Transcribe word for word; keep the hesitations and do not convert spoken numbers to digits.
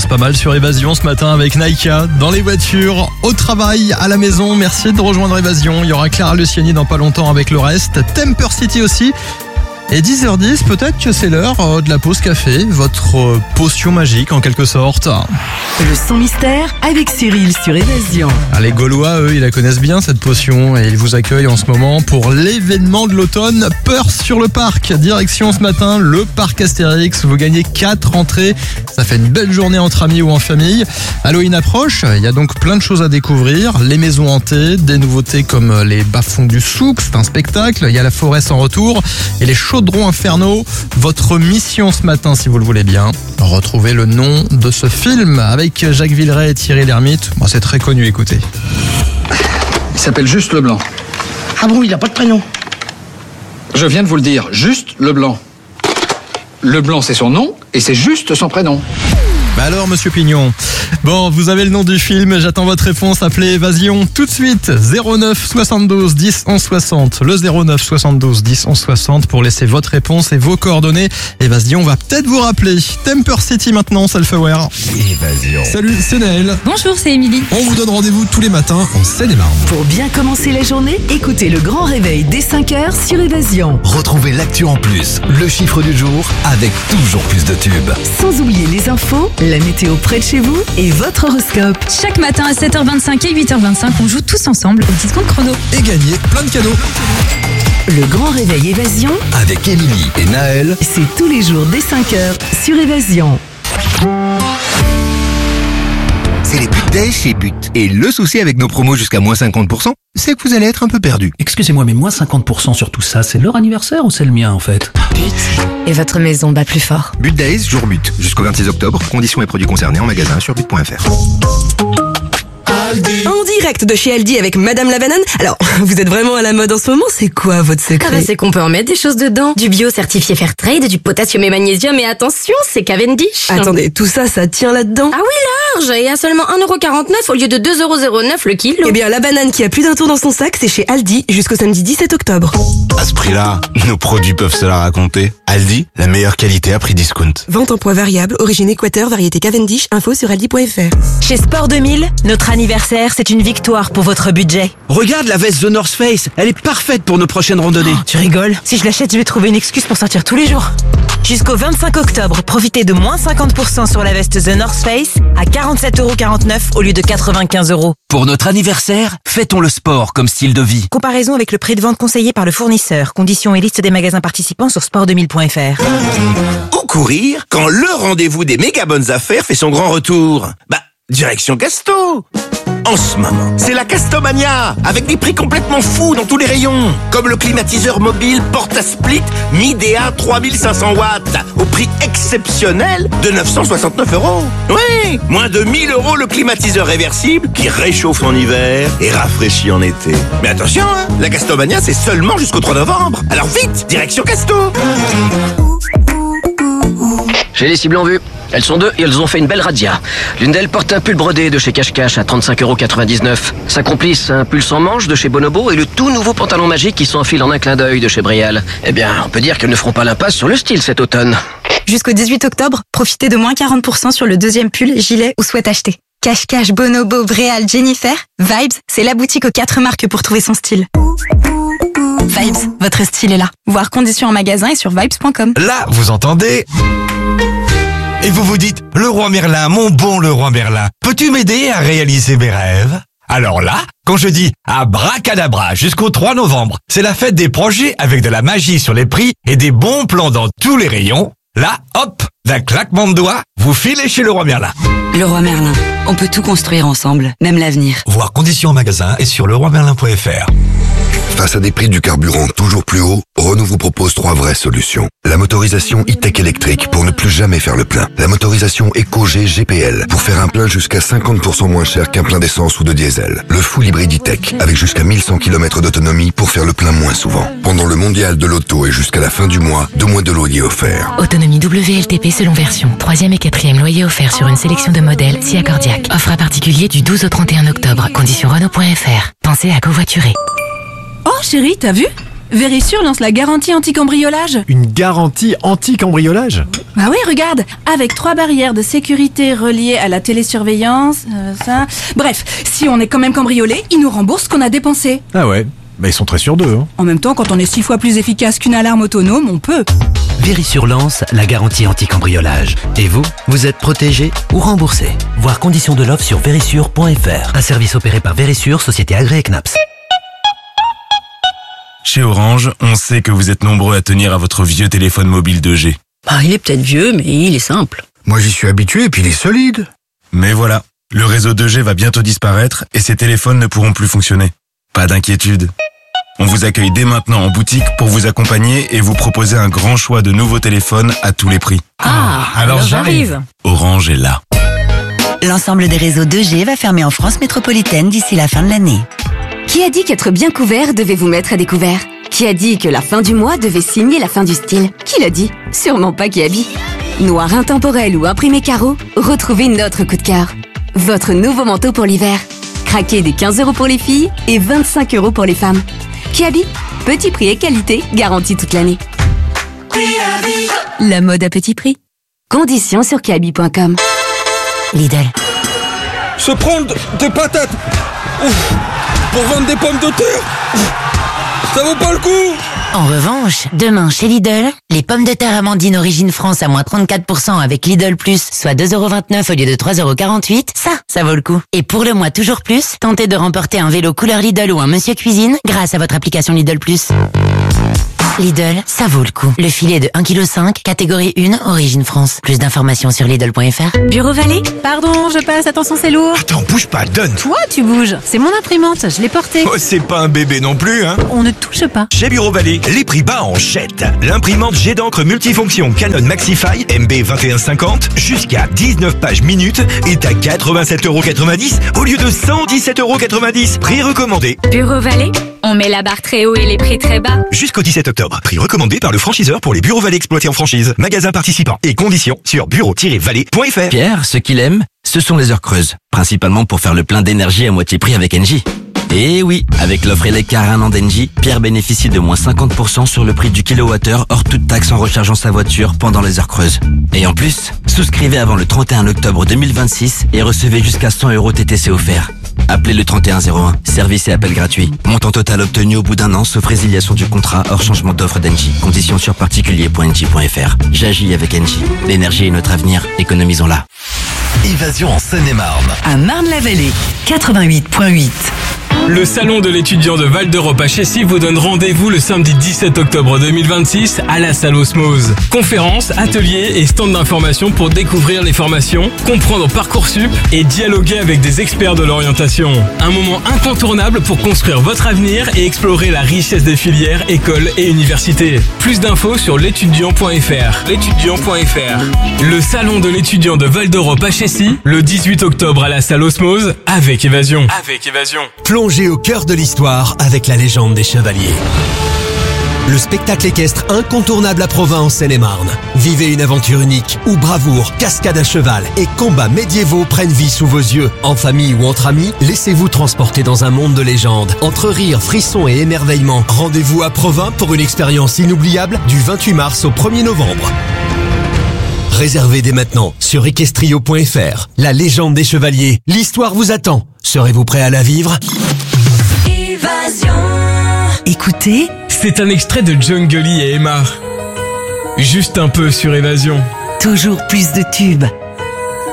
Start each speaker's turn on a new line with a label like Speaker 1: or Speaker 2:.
Speaker 1: pas mal sur Évasion ce matin avec Naïka. Dans les voitures, au travail, à la maison. Merci de rejoindre Évasion. Il y aura Clara Luciani dans pas longtemps avec le reste. Temper City aussi. Et dix heures dix, peut-être que c'est l'heure de la pause café, votre potion magique en quelque sorte.
Speaker 2: Le son mystère avec Cyril sur Évasion.
Speaker 1: Ah, les Gaulois, eux, ils la connaissent bien cette potion et ils vous accueillent en ce moment pour l'événement de l'automne, Peur sur le parc. Direction ce matin, le parc Astérix. Vous gagnez quatre entrées. Ça fait une belle journée entre amis ou en famille. Halloween approche, il y a donc plein de choses à découvrir. Les maisons hantées, des nouveautés comme les bas-fonds du souk, c'est un spectacle. Il y a la forêt sans retour et les chaudrons infernaux. Votre mission ce matin, si vous le voulez bien, retrouvez le nom de ce film avec Jacques Villeray et Thierry Lhermitte. Bon, c'est très connu, écoutez.
Speaker 3: Il s'appelle Juste Leblanc.
Speaker 4: Ah bon, il n'a pas de prénom?
Speaker 3: Je viens de vous le dire, Juste Leblanc. Leblanc, c'est son nom et c'est Juste son prénom.
Speaker 1: Bah alors, monsieur Pignon. Bon, vous avez le nom du film, j'attends votre réponse, appelez Évasion tout de suite. zéro neuf soixante-douze dix onze soixante. Le zéro neuf soixante-douze dix onze soixante pour laisser votre réponse et vos coordonnées. Évasion va peut-être vous rappeler. Temper City maintenant, Self-Aware.
Speaker 5: Évasion.
Speaker 6: Salut, c'est Naël.
Speaker 7: Bonjour, c'est Émilie.
Speaker 6: On vous donne rendez-vous tous les matins en Seine-et-Marne.
Speaker 2: Pour bien commencer la journée, écoutez le grand réveil dès cinq heures sur Évasion.
Speaker 5: Retrouvez l'actu en plus, le chiffre du jour avec toujours plus de tubes.
Speaker 2: Sans oublier les infos, la météo près de chez vous et votre horoscope.
Speaker 7: Chaque matin à sept heures vingt-cinq et huit heures vingt-cinq, on joue tous ensemble au Discount Chrono.
Speaker 6: Et gagner plein de cadeaux.
Speaker 2: Le grand réveil Évasion,
Speaker 5: Avec Émilie et Naël.
Speaker 2: c'est tous les jours dès cinq heures sur Évasion.
Speaker 8: C'est les But Days chez But. Et le souci avec nos promos jusqu'à moins cinquante pour cent, c'est que vous allez être un peu perdu.
Speaker 9: Excusez-moi, mais moins cinquante pour cent sur tout ça, c'est leur anniversaire ou c'est le mien en fait?
Speaker 10: Et votre maison bat plus fort.
Speaker 8: But Days, jour but. Jusqu'au vingt-six octobre, conditions et produits concernés en magasin sur but point f r.
Speaker 11: En direct de chez Aldi avec Madame la Banane. Alors, vous êtes vraiment à la mode en ce moment, c'est quoi votre secret?
Speaker 10: Ah bah c'est qu'on peut en mettre des choses dedans. Du bio certifié Fairtrade, du potassium et magnésium, et attention, c'est Cavendish.
Speaker 11: Attendez, tout ça, ça tient là-dedans?
Speaker 10: Ah oui, large, et à seulement un euro quarante-neuf au lieu de deux euros zéro neuf le kilo.
Speaker 11: Eh bien, la banane qui a plus d'un tour dans son sac, c'est chez Aldi jusqu'au samedi dix-sept octobre.
Speaker 12: À ce prix-là, nos produits peuvent se la raconter. Aldi, la meilleure qualité à prix discount.
Speaker 11: Vente en poids variable, origine Équateur, variété Cavendish, info sur aldi point f r.
Speaker 13: Chez Sport deux mille, notre anniversaire, c'est une victoire pour votre budget.
Speaker 14: Regarde la veste The North Face, elle est parfaite pour nos prochaines randonnées.
Speaker 13: Oh, tu rigoles? Si je l'achète, je vais trouver une excuse pour sortir tous les jours. Jusqu'au vingt-cinq octobre, profitez de moins cinquante pour cent sur la veste The North Face à quarante-sept euros quarante-neuf au lieu de quatre-vingt-quinze euros.
Speaker 14: Pour notre anniversaire, fêtons le sport comme style de vie.
Speaker 13: Comparaison avec le prix de vente conseillé par le fournisseur. Conditions et liste des magasins participants sur sport deux mille point f r.
Speaker 15: Où courir quand le rendez-vous des méga bonnes affaires fait son grand retour? Bah, direction Casto. En ce moment, c'est la Castomania, avec des prix complètement fous dans tous les rayons. Comme le climatiseur mobile Porta-Split Midea trois mille cinq cents watts, au prix exceptionnel de neuf cent soixante-neuf euros. Oui, moins de mille euros le climatiseur réversible qui réchauffe en hiver et rafraîchit en été. Mais attention, hein, la Castomania, c'est seulement jusqu'au trois novembre. Alors vite, direction Casto.
Speaker 16: J'ai les cibles en vue. Elles sont deux et elles ont fait une belle razzia. L'une d'elles porte un pull brodé de chez Cache Cache à trente-cinq euros quatre-vingt-dix-neuf. Sa complice, un pull sans manche de chez Bonobo et le tout nouveau pantalon magique qui s'enfile en un clin d'œil de chez Brial. Eh bien, on peut dire qu'elles ne feront pas l'impasse sur le style cet automne.
Speaker 7: Jusqu'au dix-huit octobre, profitez de moins quarante pour cent sur le deuxième pull, gilet ou sweat acheté. Cache Cache, Bonobo, Bréal, Jennifer, Vibes, c'est la boutique aux quatre marques pour trouver son style. Vibes, votre style est là. Voir conditions en magasin et sur vibes point com.
Speaker 17: Là, vous entendez? Et vous vous dites, le roi Merlin, mon bon le roi Merlin, peux-tu m'aider à réaliser mes rêves? Alors là, quand je dis abracadabra jusqu'au trois novembre, c'est la fête des projets avec de la magie sur les prix et des bons plans dans tous les rayons. Là, hop, d'un claquement de doigts, vous filez chez le roi Merlin.
Speaker 18: Le roi Merlin, on peut tout construire ensemble, même l'avenir.
Speaker 17: Voir conditions en magasin et sur le roi merlin point f r.
Speaker 19: Face à des prix du carburant toujours plus hauts, Renault vous propose trois vraies solutions. La motorisation e-tech électrique pour ne plus jamais faire le plein. La motorisation EcoG G P L pour faire un plein jusqu'à cinquante pour cent moins cher qu'un plein d'essence ou de diesel. Le full hybride e-tech avec jusqu'à mille cent kilomètres d'autonomie pour faire le plein moins souvent. Pendant le mondial de l'auto et jusqu'à la fin du mois, deux mois de loyer offert.
Speaker 20: Autonomie W L T P selon version. Troisième et quatrième loyer offert sur une sélection de modèles si accordiaque. Offre à particulier du douze au trente et un octobre. Conditions Renault point f r. Pensez à covoiturer.
Speaker 11: Oh chérie, t'as vu?
Speaker 21: Verisure lance la garantie anti-cambriolage.
Speaker 22: Une garantie anti-cambriolage ?
Speaker 21: Ah oui, regarde, avec trois barrières de sécurité reliées à la télésurveillance, euh, ça... Bref, si on est quand même cambriolé, ils nous remboursent ce qu'on a dépensé.
Speaker 22: Ah ouais, bah ils sont très sûrs d'eux. Hein.
Speaker 21: En même temps, quand on est six fois plus efficace qu'une alarme autonome, on peut.
Speaker 23: Verisure lance la garantie anti-cambriolage. Et vous, vous êtes protégé ou remboursé. Voir conditions de l'offre sur verisure point f r. Un service opéré par Verisure, société agréée C N A P S.
Speaker 12: Chez Orange, on sait que vous êtes nombreux à tenir à votre vieux téléphone mobile deux G.
Speaker 24: Bah, il est peut-être vieux, mais il est simple.
Speaker 19: Moi j'y suis habitué et puis il est solide.
Speaker 12: Mais voilà, le réseau deux G va bientôt disparaître et ces téléphones ne pourront plus fonctionner. Pas d'inquiétude. On vous accueille dès maintenant en boutique pour vous accompagner et vous proposer un grand choix de nouveaux téléphones à tous les prix.
Speaker 24: Ah, alors, alors j'arrive.
Speaker 12: Orange est là.
Speaker 25: L'ensemble des réseaux deux G va fermer en France métropolitaine d'ici la fin de l'année.
Speaker 10: Qui a dit qu'être bien couvert devait vous mettre à découvert? Qui a dit que la fin du mois devait signer la fin du style? Qui l'a dit? Sûrement pas Kiabi. Noir intemporel ou imprimé carreau, retrouvez notre coup de cœur. Votre nouveau manteau pour l'hiver. Craquez des quinze euros pour les filles et vingt-cinq euros pour les femmes. Kiabi, petit prix et qualité garantis toute l'année. La mode à petit prix. Conditions sur kiabi point com.
Speaker 25: Lidl.
Speaker 26: Se prendre des patates Ouf. Pour vendre des pommes de terre, ça vaut pas le coup.
Speaker 25: En revanche, demain chez Lidl, les pommes de terre Amandine Origine France à moins trente-quatre pour cent avec Lidl Plus, soit deux euros vingt-neuf au lieu de trois euros quarante-huit, ça, ça vaut le coup. Et pour le mois toujours plus, tentez de remporter un vélo couleur Lidl ou un Monsieur Cuisine grâce à votre application Lidl Plus. Lidl, ça vaut le coup. Le filet de un virgule cinq kilos, catégorie un, Origine France. Plus d'informations sur Lidl point f r.
Speaker 21: Bureau Vallée. Pardon, je passe, attention c'est lourd.
Speaker 17: Attends, bouge pas, donne.
Speaker 21: Toi, tu bouges. C'est mon imprimante, je l'ai portée.
Speaker 17: Oh, c'est pas un bébé non plus, hein.
Speaker 21: On ne touche pas.
Speaker 17: Chez Bureau Vallée, les prix bas en jette. L'imprimante jet d'encre multifonction Canon Maxify M B vingt et un cinquante jusqu'à dix-neuf pages minutes est à quatre-vingt-sept euros quatre-vingt-dix au lieu de cent dix-sept euros quatre-vingt-dix. Prix recommandé.
Speaker 10: Bureau Vallée, on met la barre très haut et les prix très bas.
Speaker 17: Jusqu'au dix-sept octobre. Prix recommandé par le franchiseur pour les bureaux Vallée exploités en franchise. Magasin participant et conditions sur bureau tiret vallée point f r.
Speaker 27: Pierre, ce qu'il aime, ce sont les heures creuses. Principalement pour faire le plein d'énergie à moitié prix avec Engie. Et oui, avec l'offre Eleccar un an d'Engie, Pierre bénéficie de moins cinquante pour cent sur le prix du kilowattheure hors toute taxe en rechargeant sa voiture pendant les heures creuses. Et en plus, souscrivez avant le trente et un octobre deux mille vingt-six et recevez jusqu'à cent euros T T C offerts. Appelez le trente et un zéro un. Service et appel gratuit. Montant total obtenu au bout d'un an, sauf résiliation du contrat hors changement d'offre d'Engie. Conditions sur particulier point engie point f r. J'agis avec Engie. L'énergie est notre avenir. Économisons-la.
Speaker 5: Évasion en Seine-et-Marne.
Speaker 2: À Marne-la-Vallée, quatre-vingt-huit point huit.
Speaker 28: Le salon de l'étudiant de Val d'Europe à Chessy vous donne rendez-vous le samedi dix-sept octobre deux mille vingt-six à la salle Osmose. Conférences, ateliers et stands d'information pour découvrir les formations, comprendre Parcoursup et dialoguer avec des experts de l'orientation. Un moment incontournable pour construire votre avenir et explorer la richesse des filières, écoles et universités. Plus d'infos sur l'étudiant point f r. l'étudiant point f r. Le salon de l'étudiant de Val d'Europe à Chessy, le dix-huit octobre à la salle Osmose, avec Évasion. Avec Évasion.
Speaker 29: Plongez au cœur de l'histoire avec la légende des chevaliers. Le spectacle équestre incontournable à Provins en Seine-et-Marne. Vivez une aventure unique où bravoure, cascade à cheval et combats médiévaux prennent vie sous vos yeux. En famille ou entre amis, laissez-vous transporter dans un monde de légende. Entre rires, frissons et émerveillement, rendez-vous à Provins pour une expérience inoubliable du vingt-huit mars au premier novembre. Réservez dès maintenant sur equestrio point f r. La légende des chevaliers, l'histoire vous attend. Serez-vous prêt à la vivre ?
Speaker 2: Évasion. Écoutez,
Speaker 28: c'est un extrait de Jungle et Emma. Juste un peu sur Évasion.
Speaker 2: Toujours plus de tubes,